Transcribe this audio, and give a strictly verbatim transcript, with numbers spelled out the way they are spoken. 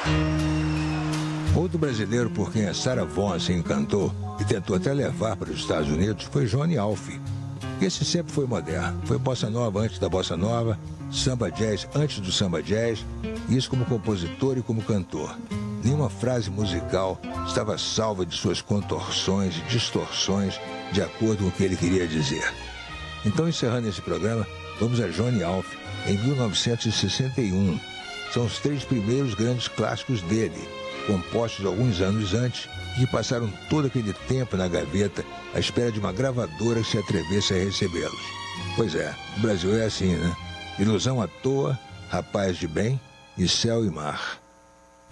Outro brasileiro por quem a Sarah Vaughan se encantou e tentou até levar para os Estados Unidos foi Johnny Alf. Esse sempre foi moderno. Foi bossa nova antes da bossa nova, samba jazz antes do samba jazz, isso como compositor e como cantor. Nenhuma frase musical estava salva de suas contorções e distorções de acordo com o que ele queria dizer. Então, encerrando esse programa, vamos a Johnny Alf em mil novecentos e sessenta e um. São os três primeiros grandes clássicos dele, compostos alguns anos antes e que passaram todo aquele tempo na gaveta à espera de uma gravadora que se atrevesse a recebê-los. Pois é, o Brasil é assim, né? Ilusão à toa, rapaz de bem e céu e mar.